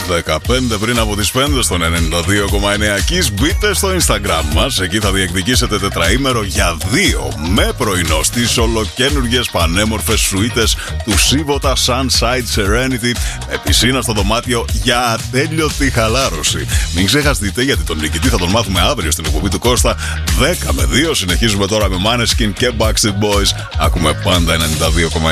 15 πριν από τις 5 στον 92,9 Kiss. Μπείτε στο Instagram μας, εκεί θα διεκδικήσετε τετραήμερο για 2 με πρωινό στις ολοκένουργιες πανέμορφες σουίτες του Σίβοτα Sunside Serenity, με πισίνα στο δωμάτιο για ατέλειωτη χαλάρωση. Μην ξεχαστείτε, γιατί τον νικητή θα τον μάθουμε αύριο στην εκπομπή του Κώστα 10 με 2. Συνεχίζουμε τώρα με Maneskin και Backstreet Boys. Ακούμε πάντα 92,9.